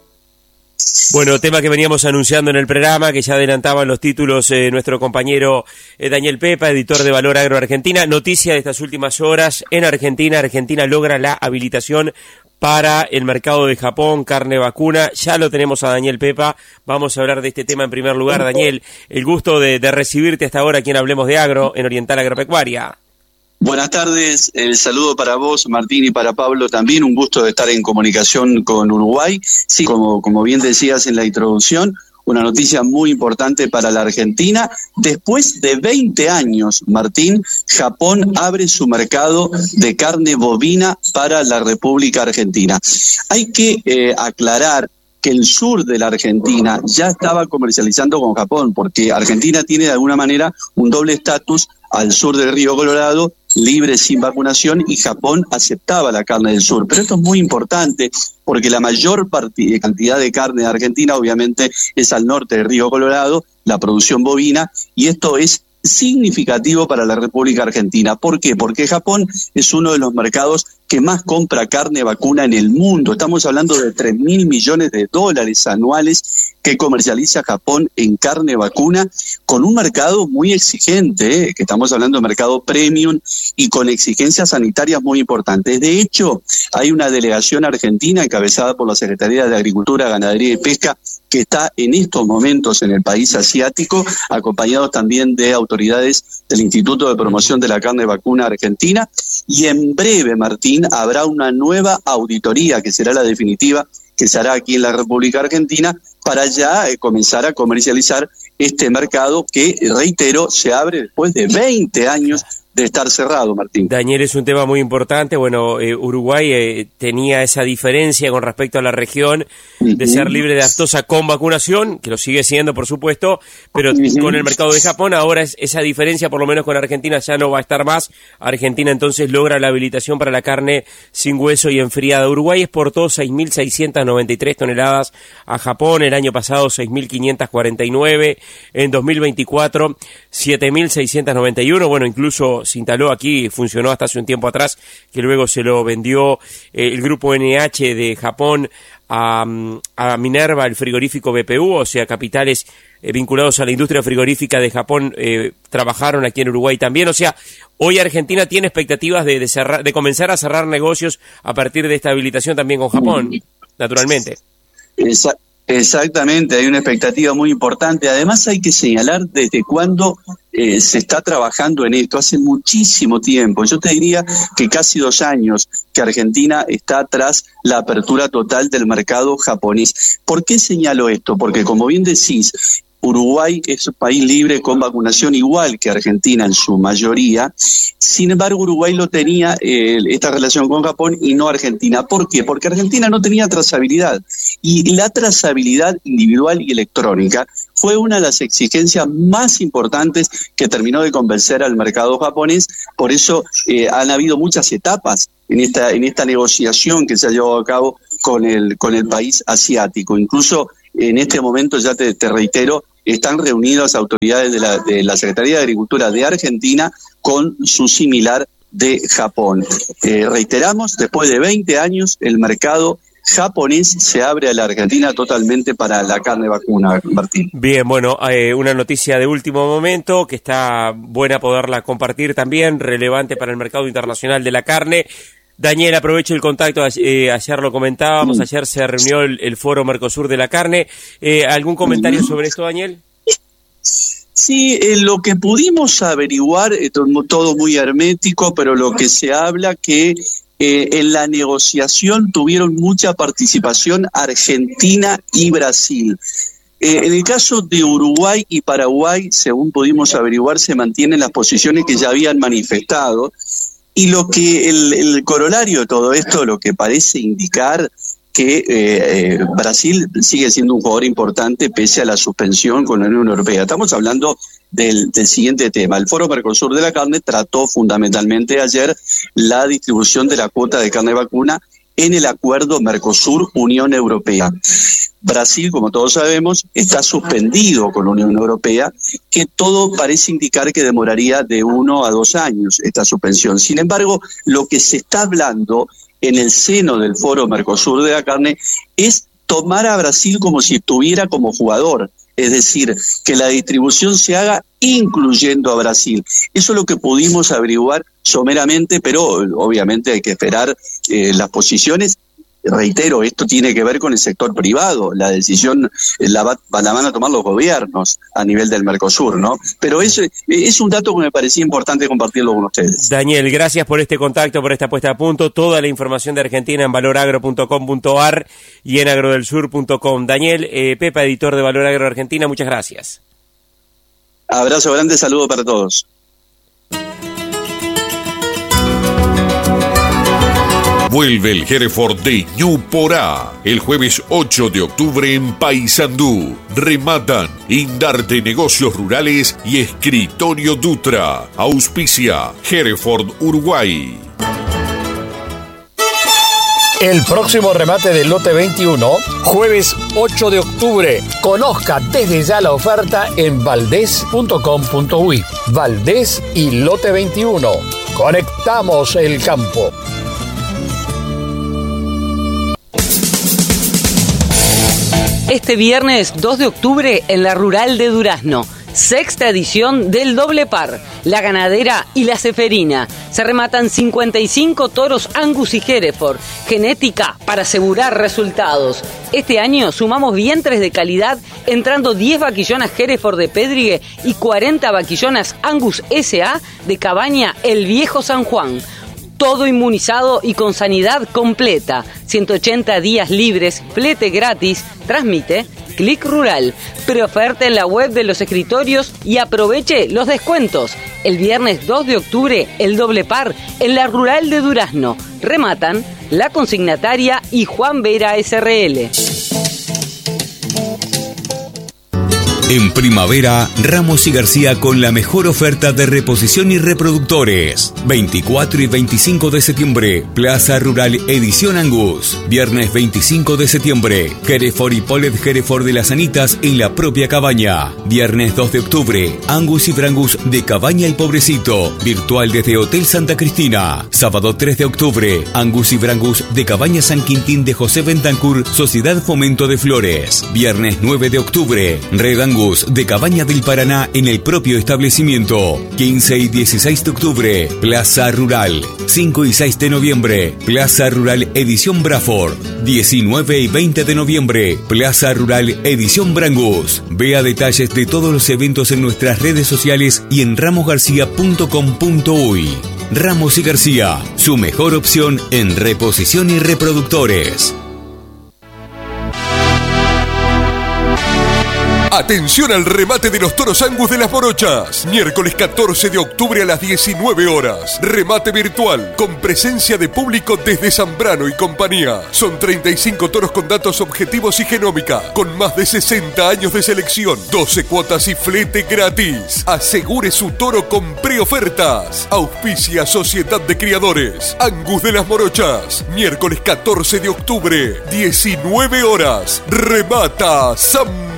Bueno, tema que veníamos anunciando en el programa, que ya adelantaban los títulos nuestro compañero Daniel Pepa, editor de Valor Agro Argentina. Noticia de estas últimas horas en Argentina. Argentina logra la habilitación para el mercado de Japón, carne vacuna. Ya lo tenemos a Daniel Pepa. Vamos a hablar de este tema en primer lugar. Daniel, el gusto de recibirte hasta ahora aquí en Hablemos de Agro, en Oriental Agropecuaria. Buenas tardes, el saludo para vos, Martín, y para Pablo también, un gusto de estar en comunicación con Uruguay. Sí, como bien decías en la introducción, una noticia muy importante para la Argentina. Después de 20 años, Martín, Japón abre su mercado de carne bovina para la República Argentina. Hay que aclarar que el sur de la Argentina ya estaba comercializando con Japón, porque Argentina tiene de alguna manera un doble estatus al sur del Río Colorado, libre sin vacunación, y Japón aceptaba la carne del sur. Pero esto es muy importante porque la mayor cantidad de carne de Argentina obviamente es al norte del Río Colorado, la producción bovina, y esto es significativo para la República Argentina. ¿Por qué? Porque Japón es uno de los mercados que más compra carne vacuna en el mundo. Estamos hablando de 3.000 millones de dólares anuales que comercializa Japón en carne vacuna, con un mercado muy exigente, que estamos hablando de mercado premium y con exigencias sanitarias muy importantes. De hecho, hay una delegación argentina encabezada por la Secretaría de Agricultura, Ganadería y Pesca que está en estos momentos en el país asiático, acompañados también de autoridades del Instituto de Promoción de la Carne Vacuna Argentina, y en breve, Martín, habrá una nueva auditoría que será la definitiva, que se hará aquí en la República Argentina, para ya comenzar a comercializar este mercado que, reitero, se abre después de 20 años de estar cerrado, Martín. Daniel, es un tema muy importante. Bueno, Uruguay tenía esa diferencia con respecto a la región de ser libre de aftosa con vacunación, que lo sigue siendo, por supuesto, pero con el mercado de Japón ahora esa diferencia, por lo menos con Argentina, ya no va a estar más. Argentina entonces logra la habilitación para la carne sin hueso y enfriada. Uruguay exportó 6.693 toneladas a Japón, el año pasado 6.549, en 2024 7.691, bueno, incluso se instaló aquí, funcionó hasta hace un tiempo atrás, que luego se lo vendió el grupo NH de Japón a Minerva, el frigorífico BPU, o sea, capitales vinculados a la industria frigorífica de Japón trabajaron aquí en Uruguay también. O sea, hoy Argentina tiene expectativas de comenzar a cerrar negocios a partir de esta habilitación también con Japón, naturalmente. Exactamente, hay una expectativa muy importante. Además hay que señalar desde cuándo se está trabajando en esto, hace muchísimo tiempo. Yo te diría que casi 2 años que Argentina está tras la apertura total del mercado japonés. ¿Por qué señalo esto? Porque como bien decís, Uruguay es un país libre con vacunación igual que Argentina en su mayoría. Sin embargo, Uruguay lo tenía esta relación con Japón y no Argentina. ¿Por qué? Porque Argentina no tenía trazabilidad. Y la trazabilidad individual y electrónica fue una de las exigencias más importantes que terminó de convencer al mercado japonés. Por eso han habido muchas etapas en esta negociación que se ha llevado a cabo con el país asiático. Incluso en este momento, ya te reitero, están reunidas autoridades de la Secretaría de Agricultura de Argentina con su similar de Japón. Reiteramos, después de 20 años, el mercado japonés se abre a la Argentina totalmente para la carne vacuna, Martín. Bien, bueno, una noticia de último momento que está buena poderla compartir también, relevante para el mercado internacional de la carne. Daniel, aprovecho el contacto, ayer lo comentábamos, ayer se reunió el Foro Mercosur de la Carne. ¿Algún comentario sobre esto, Daniel? Sí, lo que pudimos averiguar, todo muy hermético, pero lo que se habla que en la negociación tuvieron mucha participación Argentina y Brasil. En el caso de Uruguay y Paraguay, según pudimos averiguar, se mantienen las posiciones que ya habían manifestado. Y lo que el corolario de todo esto, lo que parece indicar que Brasil sigue siendo un jugador importante pese a la suspensión con la Unión Europea. Estamos hablando del siguiente tema. El Foro Mercosur de la Carne trató fundamentalmente ayer la distribución de la cuota de carne vacuna en el acuerdo Mercosur-Unión Europea. Brasil, como todos sabemos, está suspendido con la Unión Europea, que todo parece indicar que demoraría de 1 a 2 años esta suspensión. Sin embargo, lo que se está hablando en el seno del Foro Mercosur de la Carne es tomar a Brasil como si estuviera como jugador, es decir, que la distribución se haga incluyendo a Brasil. Eso es lo que pudimos averiguar someramente, pero obviamente hay que esperar las posiciones. Reitero, esto tiene que ver con el sector privado, la decisión la van a tomar los gobiernos a nivel del Mercosur, ¿no? Pero es un dato que me parecía importante compartirlo con ustedes. Daniel, gracias por este contacto, por esta puesta a punto. Toda la información de Argentina en valoragro.com.ar y en agrodelsur.com. Daniel, Pepa, editor de Valor Agro Argentina, muchas gracias. Abrazo grande, saludo para todos. Vuelve el Hereford de Ñuporá el jueves 8 de octubre en Paysandú. Rematan Indarte Negocios Rurales y Escritorio Dutra. Auspicia Hereford Uruguay. El próximo remate del lote 21, jueves 8 de octubre. Conozca desde ya la oferta en valdés.com.uy. Valdés y lote 21. Conectamos el campo. Este viernes 2 de octubre en la Rural de Durazno, sexta edición del Doble Par, la ganadera y la ceferina. Se rematan 55 toros Angus y Hereford, genética para asegurar resultados. Este año sumamos vientres de calidad, entrando 10 vaquillonas Hereford de Pedrigue y 40 vaquillonas Angus S.A. de Cabaña El Viejo San Juan. Todo inmunizado y con sanidad completa. 180 días libres, flete gratis. Transmite Clic Rural. Preoferta en la web de los escritorios y aproveche los descuentos. El viernes 2 de octubre, el Doble Par en la Rural de Durazno. Rematan La Consignataria y Juan Vera SRL. En primavera, Ramos y García con la mejor oferta de reposición y reproductores. 24 y 25 de septiembre, Plaza Rural Edición Angus. Viernes 25 de septiembre, Hereford y Polet Hereford de las Anitas en la propia Cabaña. Viernes 2 de octubre, Angus y Brangus de Cabaña El Pobrecito, virtual desde Hotel Santa Cristina. Sábado 3 de octubre, Angus y Brangus de Cabaña San Quintín de José Bentancur, Sociedad Fomento de Flores. Viernes 9 de octubre, Red Angus Angus de Cabaña del Paraná en el propio establecimiento. 15 y 16 de octubre, Plaza Rural. 5 y 6 de noviembre, Plaza Rural Edición Braford. 19 y 20 de noviembre, Plaza Rural Edición Brangus. Vea detalles de todos los eventos en nuestras redes sociales y en ramosgarcia.com.uy. Ramos y García, su mejor opción en reposición y reproductores. Atención al remate de los toros Angus de Las Morochas. Miércoles 14 de octubre a las 19 horas. Remate virtual con presencia de público desde Zambrano y compañía. Son 35 toros con datos objetivos y genómica, con más de 60 años de selección, 12 cuotas y flete gratis. Asegure su toro con preofertas. Auspicia Sociedad de Criadores Angus de Las Morochas. Miércoles 14 de octubre, 19 horas. Remata Zambrano.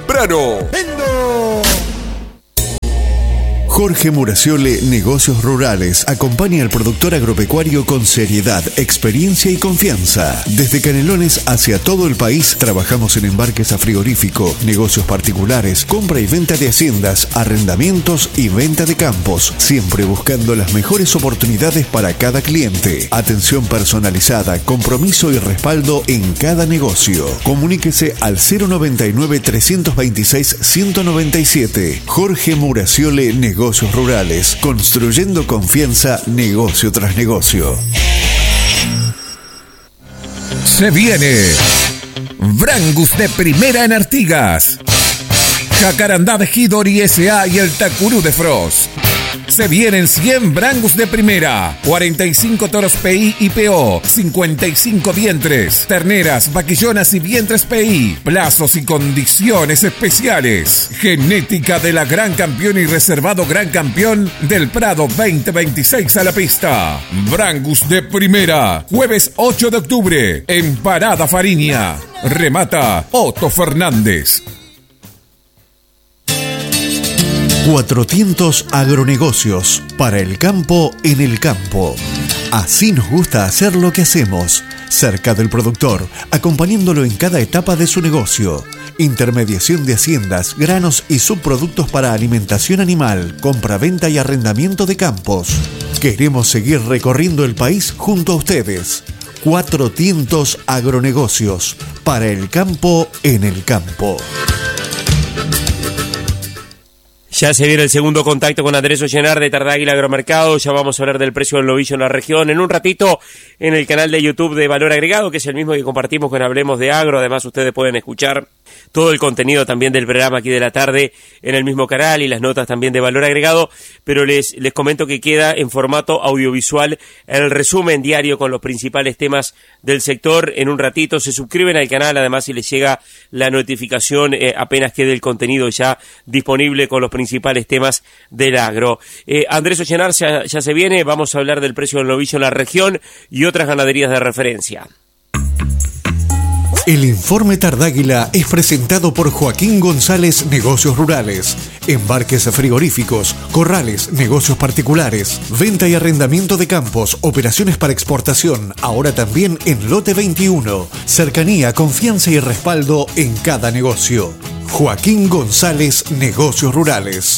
Jorge Muraciole, Negocios Rurales, acompaña al productor agropecuario con seriedad, experiencia y confianza. Desde Canelones hacia todo el país, trabajamos en embarques a frigorífico, negocios particulares, compra y venta de haciendas, arrendamientos y venta de campos, siempre buscando las mejores oportunidades para cada cliente. Atención personalizada, compromiso y respaldo en cada negocio. Comuníquese al 099-326-197. Jorge Muraciole, Negocios Rurales, construyendo confianza negocio tras negocio. Se viene Brangus de primera en Artigas, Jacarandá de Hidori S.A. y el Tacurú de Frost. Se vienen 100 Brangus de primera, 45 toros PI y PO, 55 vientres, terneras, vaquillonas y vientres PI, plazos y condiciones especiales. Genética de la Gran Campeón y reservado Gran Campeón del Prado 2026 a la pista. Brangus de primera, jueves 8 de octubre, en Parada Fariña. Remata Otto Fernández. Cuatro Tientos Agronegocios, para el campo en el campo. Así nos gusta hacer lo que hacemos, cerca del productor, acompañándolo en cada etapa de su negocio. Intermediación de haciendas, granos y subproductos para alimentación animal, compra-venta y arrendamiento de campos. Queremos seguir recorriendo el país junto a ustedes. Cuatro Tientos Agronegocios, para el campo en el campo. Ya se viene el segundo contacto con Andrés Ollenar de Tardáguila Agromercado. Ya vamos a hablar del precio del novillo en la región en un ratito en el canal de YouTube de Valor Agregado, que es el mismo que compartimos con Hablemos de Agro. Además, ustedes pueden escuchar todo el contenido también del programa aquí de la tarde en el mismo canal y las notas también de Valor Agregado, pero les comento que queda en formato audiovisual el resumen diario con los principales temas del sector. En un ratito se suscriben al canal, además, si les llega la notificación apenas quede el contenido ya disponible con los principales temas del agro. Andrés Ollenar ya se viene, vamos a hablar del precio del novillo en la región y otras ganaderías de referencia. El informe Tardáguila es presentado por Joaquín González, Negocios Rurales. Embarques frigoríficos, corrales, negocios particulares, venta y arrendamiento de campos, operaciones para exportación, ahora también en Lote 21. Cercanía, confianza y respaldo en cada negocio. Joaquín González, Negocios Rurales.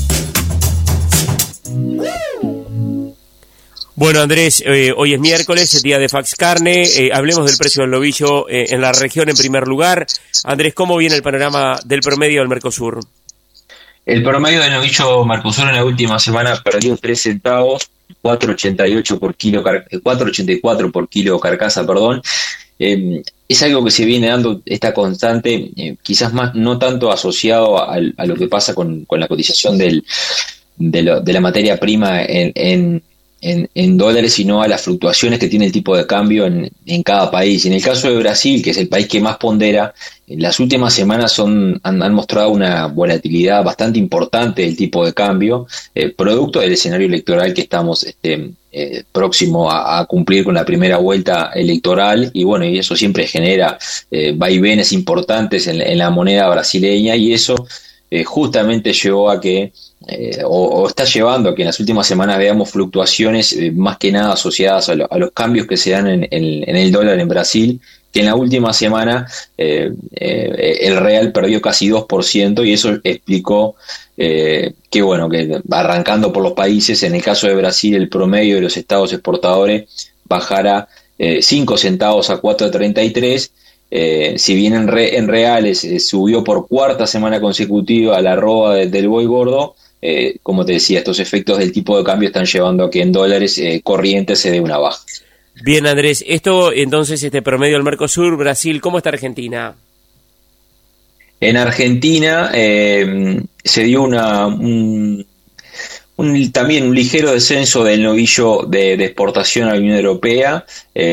Bueno, Andrés, hoy es miércoles, día de Fax Carne. Hablemos del precio del novillo en la región en primer lugar. Andrés, ¿cómo viene el panorama del promedio del Mercosur? El promedio del novillo Mercosur en la última semana perdió 3 centavos, 4.88 por kilo, 4.84 por kilo carcasa, perdón. Es algo que se viene dando, esta constante, quizás más no tanto asociado a lo que pasa con la cotización de la materia prima en dólares, sino a las fluctuaciones que tiene el tipo de cambio en cada país. En el caso de Brasil, que es el país que más pondera, en las últimas semanas han mostrado una volatilidad bastante importante del tipo de cambio, producto del escenario electoral que estamos próximo a cumplir con la primera vuelta electoral, y bueno, y eso siempre genera vaivenes importantes en la moneda brasileña, y eso justamente llevó a que, o está llevando a que en las últimas semanas veamos fluctuaciones más que nada asociadas a los cambios que se dan en el dólar en Brasil, que en la última semana el real perdió casi 2%, y eso explicó que arrancando por los países, en el caso de Brasil el promedio de los estados exportadores bajara 5 centavos a 4.33. Si bien en reales subió por cuarta semana consecutiva la arroba del buey gordo, como te decía, estos efectos del tipo de cambio están llevando a que en dólares corrientes se dé una baja. Bien, Andrés, esto entonces, promedio del Mercosur, Brasil, ¿cómo está Argentina? En Argentina se dio también un ligero descenso del novillo de exportación a la Unión Europea,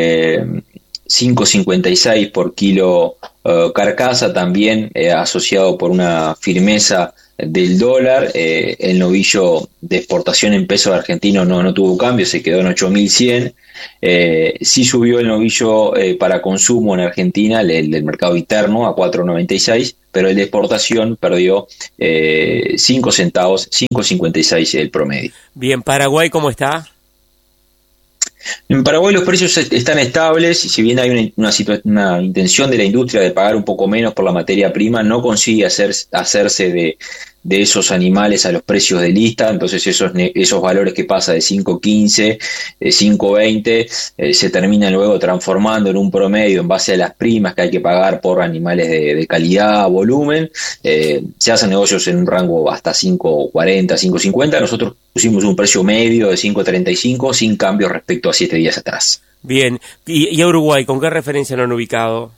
5.56 por kilo carcasa, también asociado por una firmeza del dólar. El novillo de exportación en peso argentino no tuvo cambio, se quedó en 8.100. Sí subió el novillo para consumo en Argentina, el del mercado interno, a 4.96, pero el de exportación perdió 5 centavos, 5.56 el promedio. Bien, ¿Paraguay cómo está? En Paraguay los precios están estables, y si bien hay una intención de la industria de pagar un poco menos por la materia prima, no consigue hacerse de esos animales a los precios de lista. Entonces esos valores que pasa de 5.15, 5.20, se terminan luego transformando en un promedio en base a las primas que hay que pagar por animales de calidad, volumen. Se hacen negocios en un rango hasta 5.40, 5.50. Nosotros pusimos un precio medio de 5.35 sin cambio respecto a 7 días atrás. Bien, ¿y a Uruguay con qué referencia lo han ubicado?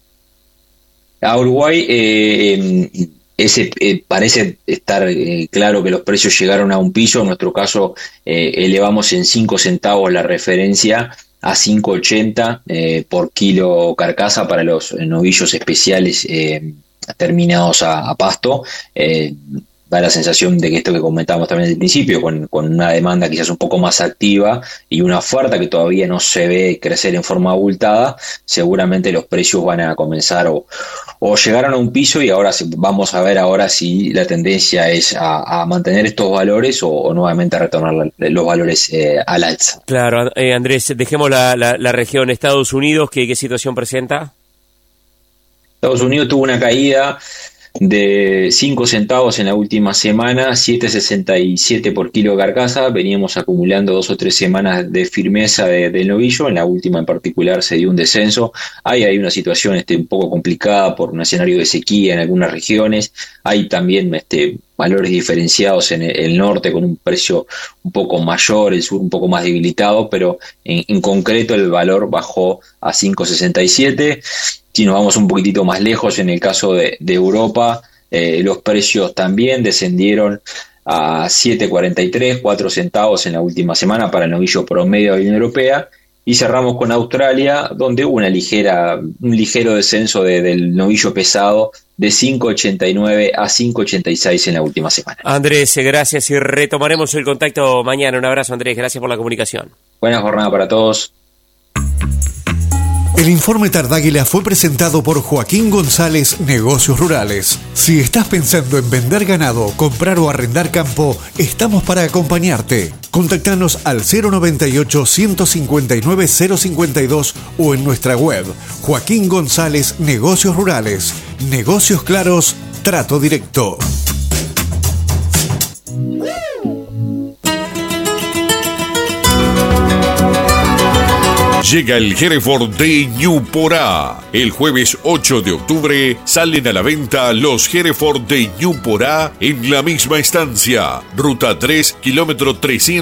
A Uruguay parece estar claro que los precios llegaron a un piso. En nuestro caso elevamos en 5 centavos la referencia a 5.80 por kilo carcasa para los novillos especiales terminados a pasto. Da la sensación de que esto que comentábamos también al principio, con una demanda quizás un poco más activa y una oferta que todavía no se ve crecer en forma abultada, seguramente los precios van a comenzar o llegaron a un piso, y ahora vamos a ver ahora si la tendencia es a mantener estos valores o nuevamente a retornar los valores al alza. Claro, Andrés, dejemos la región Estados Unidos, ¿qué situación presenta? Estados Unidos tuvo una caída de 5 centavos en la última semana, 7.67 por kilo carcasa. Veníamos acumulando 2 o 3 semanas de firmeza del novillo. En la última en particular se dio un descenso. Hay una situación un poco complicada por un escenario de sequía en algunas regiones. Hay también valores diferenciados en el norte con un precio un poco mayor, el sur un poco más debilitado, pero en concreto el valor bajó a 5.67. Si nos vamos un poquitito más lejos, en el caso de Europa, los precios también descendieron a 7.43, 4 centavos en la última semana para el novillo promedio de la Unión Europea. Y cerramos con Australia, donde hubo un ligero descenso del novillo pesado de 5.89 a 5.86 en la última semana. Andrés, gracias, y retomaremos el contacto mañana. Un abrazo, Andrés, gracias por la comunicación. Buena jornada para todos. El informe Tardáguila fue presentado por Joaquín González, Negocios Rurales. Si estás pensando en vender ganado, comprar o arrendar campo, estamos para acompañarte. Contactanos al 098-159-052 o en nuestra web, Joaquín González, Negocios Rurales. Negocios claros, trato directo. Llega el Hereford de Ñuporá. El jueves 8 de octubre salen a la venta los Hereford de Ñuporá en la misma estancia. Ruta 3, kilómetro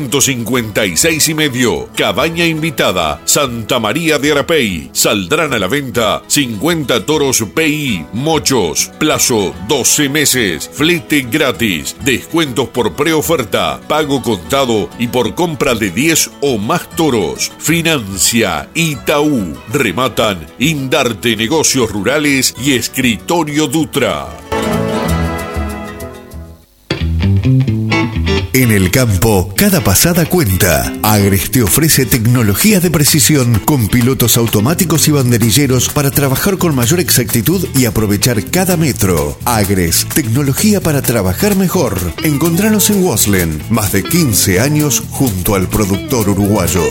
356,5. Cabaña invitada, Santa María de Arapey. Saldrán a la venta 50 toros PI, mochos. Plazo 12 meses. Flete gratis. Descuentos por preoferta, pago contado y por compra de 10 o más toros. Financia Itaú. Rematan Indarte Negocios Rurales y Escritorio Dutra. En el campo, cada pasada cuenta. Agres te ofrece tecnología de precisión con pilotos automáticos y banderilleros para trabajar con mayor exactitud y aprovechar cada metro. Agres, tecnología para trabajar mejor. Encontranos en Waslen, más de 15 años junto al productor uruguayo.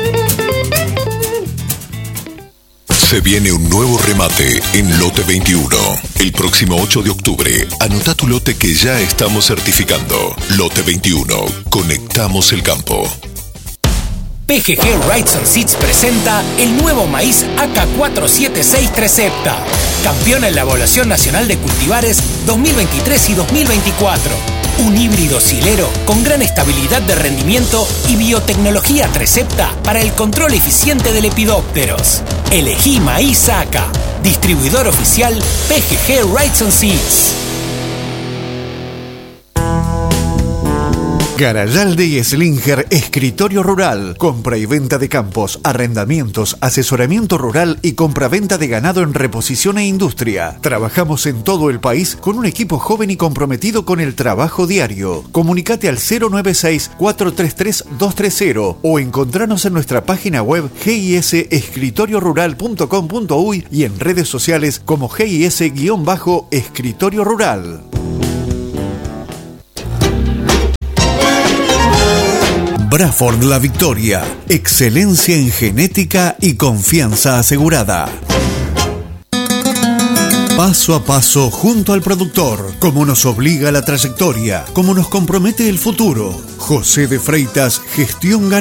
Se viene un nuevo remate en Lote 21. El próximo 8 de octubre, anota tu lote que ya estamos certificando. Lote 21. Conectamos el campo. PGG Rights and Seeds presenta el nuevo maíz AK476 Trecepta, campeón en la Evaluación Nacional de Cultivares 2023 y 2024. Un híbrido silero con gran estabilidad de rendimiento y biotecnología Trecepta para el control eficiente de lepidópteros. Elegí maíz AK. Distribuidor oficial PGG Rights and Seeds. Garayalde y Slinger Escritorio Rural. Compra y venta de campos, arrendamientos, asesoramiento rural y compra-venta de ganado en reposición e industria. Trabajamos en todo el país con un equipo joven y comprometido con el trabajo diario. Comunicate al 096-433-230 o encontranos en nuestra página web gisescritoriorural.com.uy y en redes sociales como GIS-Escritorio Rural. Braford La Victoria. Excelencia en genética y confianza asegurada. Paso a paso junto al productor, como nos obliga la trayectoria, como nos compromete el futuro. José de Freitas, Gestión Ganadera.